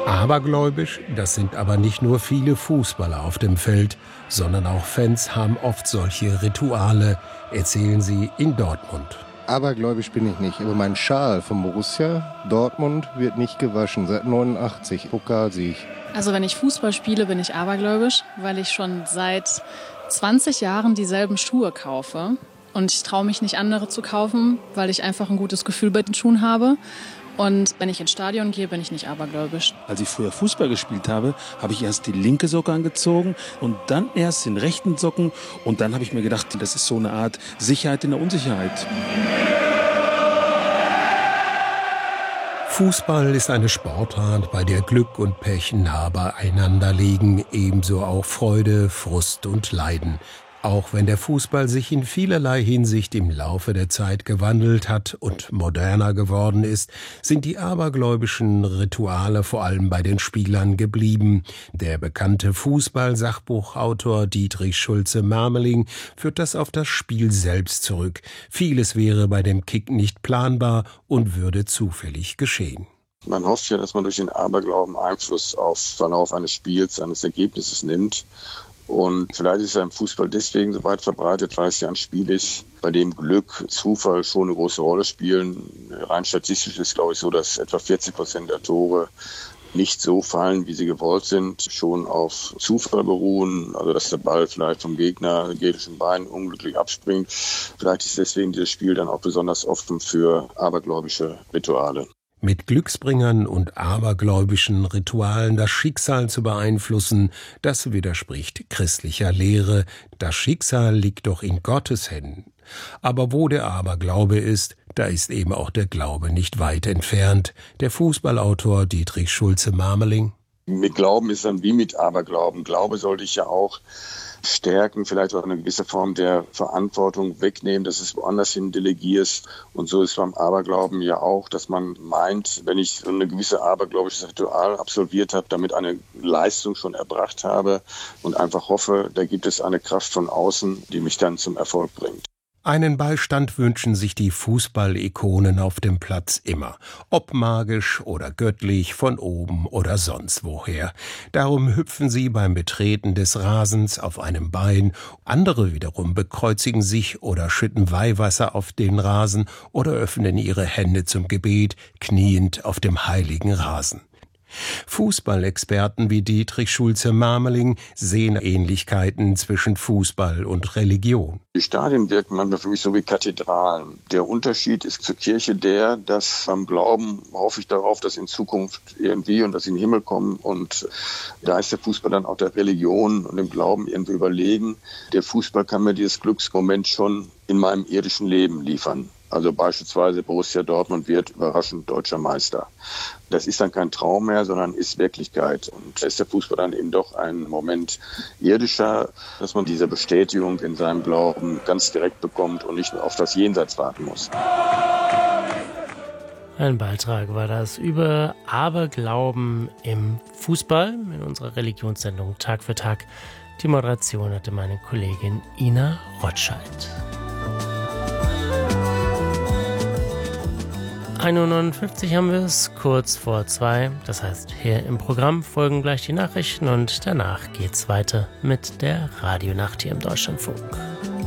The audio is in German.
Abergläubisch, das sind aber nicht nur viele Fußballer auf dem Feld, sondern auch Fans haben oft solche Rituale, erzählen sie in Dortmund. Abergläubisch bin ich nicht, aber mein Schal vom Borussia Dortmund wird nicht gewaschen, seit 89, Pokalsieg. Also wenn ich Fußball spiele, bin ich abergläubisch, weil ich schon seit 20 Jahren dieselben Schuhe kaufe. Und ich traue mich nicht, andere zu kaufen, weil ich einfach ein gutes Gefühl bei den Schuhen habe. Und wenn ich ins Stadion gehe, bin ich nicht abergläubisch. Als ich früher Fußball gespielt habe, habe ich erst die linke Socke angezogen und dann erst den rechten Socken. Und dann habe ich mir gedacht, das ist so eine Art Sicherheit in der Unsicherheit. Fußball ist eine Sportart, bei der Glück und Pech nah beieinander liegen, ebenso auch Freude, Frust und Leiden. Auch wenn der Fußball sich in vielerlei Hinsicht im Laufe der Zeit gewandelt hat und moderner geworden ist, sind die abergläubischen Rituale vor allem bei den Spielern geblieben. Der bekannte Fußball-Sachbuchautor Dietrich Schulze-Marmeling führt das auf das Spiel selbst zurück. Vieles wäre bei dem Kick nicht planbar und würde zufällig geschehen. Man hofft ja, dass man durch den Aberglauben Einfluss auf Verlauf eines Spiels, eines Ergebnisses nimmt. Und vielleicht ist er im Fußball deswegen so weit verbreitet, weil es ja ein Spiel ist, bei dem Glück, Zufall schon eine große Rolle spielen. Rein statistisch ist, glaube ich, so, dass etwa 40% der Tore nicht so fallen, wie sie gewollt sind, schon auf Zufall beruhen. Also dass der Ball vielleicht vom Gegner, gegnerischen Bein unglücklich abspringt. Vielleicht ist deswegen dieses Spiel dann auch besonders offen für abergläubische Rituale. Mit Glücksbringern und abergläubischen Ritualen das Schicksal zu beeinflussen, das widerspricht christlicher Lehre. Das Schicksal liegt doch in Gottes Händen. Aber wo der Aberglaube ist, da ist eben auch der Glaube nicht weit entfernt. Der Fußballautor Dietrich Schulze-Marmeling. Mit Glauben ist dann wie mit Aberglauben. Glaube sollte ich ja auch stärken, vielleicht auch eine gewisse Form der Verantwortung wegnehmen, dass es woanders hin delegierst. Und so ist beim Aberglauben ja auch, dass man meint, wenn ich so eine gewisse abergläubisches Ritual absolviert habe, damit eine Leistung schon erbracht habe und einfach hoffe, da gibt es eine Kraft von außen, die mich dann zum Erfolg bringt. Einen Beistand wünschen sich die Fußball-Ikonen auf dem Platz immer. Ob magisch oder göttlich, von oben oder sonst woher. Darum hüpfen sie beim Betreten des Rasens auf einem Bein. Andere wiederum bekreuzigen sich oder schütten Weihwasser auf den Rasen oder öffnen ihre Hände zum Gebet, kniend auf dem heiligen Rasen. Fußballexperten wie Dietrich Schulze-Marmeling sehen Ähnlichkeiten zwischen Fußball und Religion. Die Stadien wirken manchmal für mich so wie Kathedralen. Der Unterschied ist zur Kirche der, dass beim Glauben hoffe ich darauf, dass in Zukunft irgendwie und dass sie in den Himmel kommen. Und da ist der Fußball dann auch der Religion und dem Glauben irgendwie überlegen. Der Fußball kann mir dieses Glücksmoment schon in meinem irdischen Leben liefern. Also beispielsweise Borussia Dortmund wird überraschend deutscher Meister. Das ist dann kein Traum mehr, sondern ist Wirklichkeit. Und da ist der Fußball dann eben doch ein Moment irdischer, dass man diese Bestätigung in seinem Glauben ganz direkt bekommt und nicht nur auf das Jenseits warten muss. Ein Beitrag war das über Aberglauben im Fußball in unserer Religionssendung Tag für Tag. Die Moderation hatte meine Kollegin Ina Rotscheid. 1:59 Uhr haben wir es, kurz vor 2. Das heißt, hier im Programm folgen gleich die Nachrichten und danach geht's weiter mit der Radionacht hier im Deutschlandfunk.